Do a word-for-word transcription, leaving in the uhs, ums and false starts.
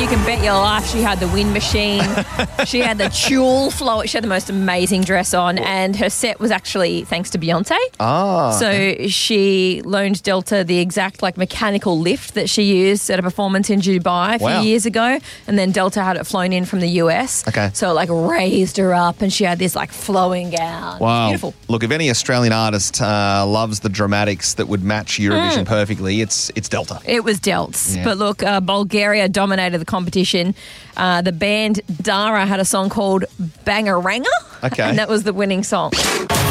can bet your life she had the wind machine. She had the tulle flow. She had the most amazing dress on, and her set was actually thanks to Beyonce. Ah. So she loaned Delta the exact like mechanical lift that she used at a performance in Dubai a few Wow. years ago, and then Delta had it flown in from the U S. Okay. So it like raised her up, and she had this like flowing gown. Wow. Beautiful. Look, if any Australian artist uh, loves the dramatics that would match Eurovision Mm. perfectly, it's it's Delta. It was Delts. Yeah. But look, uh, Bulgaria dominated the competition. Uh, the band Dara had a song called Bangaranga. Okay. And that was the winning song.